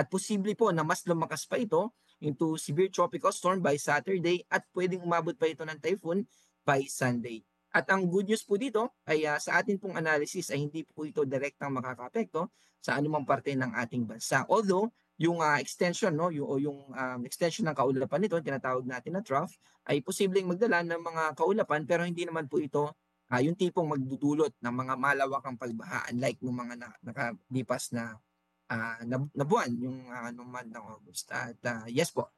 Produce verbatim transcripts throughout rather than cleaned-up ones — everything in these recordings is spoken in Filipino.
At posible po na mas lumakas pa ito into severe tropical storm by Saturday at pwedeng umabot pa ito ng typhoon by Sunday. At ang good news po dito ay ah, sa atin pong analysis ay hindi po ito direktang makakaapekto sa anumang parte ng ating bansa. Although, yung ah, extension no, yung, o yung um, extension ng kaulapan nito, tinatawag natin na trough, ay posibleng magdala ng mga kaulapan pero hindi naman po ito ah, yung tipong magdudulot ng mga malawakang pagbaha unlike ng mga na, nakalipas na, ah, na, na buwan, yung uh, nung month ng August. At ah, yes po,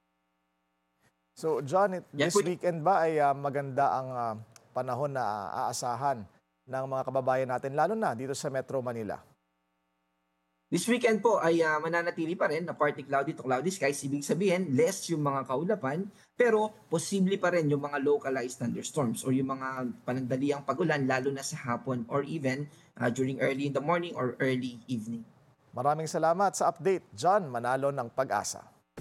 So John, it- yan this po. weekend ba ay ah, maganda ang ah, panahon na ah, aasahan ng mga kababayan natin, lalo na dito sa Metro Manila? This weekend po ay ah, mananatili pa rin na partly cloudy to cloudy skies. Ibig sabihin, less yung mga kaulapan, pero posible pa rin yung mga localized thunderstorms or yung mga panandaliang pag-ulan lalo na sa hapon or even ah, during early in the morning or early evening. Maraming salamat sa update, John Manalo ng Pag-asa.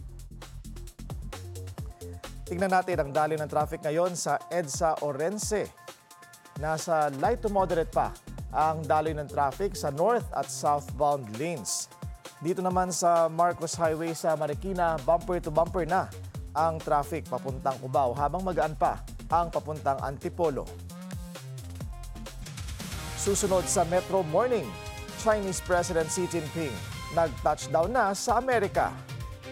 Tingnan natin ang daloy ng traffic ngayon sa EDSA Orense. Nasa light to moderate pa ang daloy ng traffic sa north at southbound lanes. Dito naman sa Marcos Highway sa Marikina, bumper to bumper na ang traffic papuntang Cubao habang magaan pa ang papuntang Antipolo. Susunod sa Metro Morning, Chinese President Xi Jinping nag-touchdown na sa Amerika.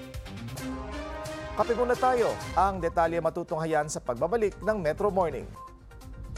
Kape muna tayo, ang detalye matutunghayan sa pagbabalik ng Metro Morning.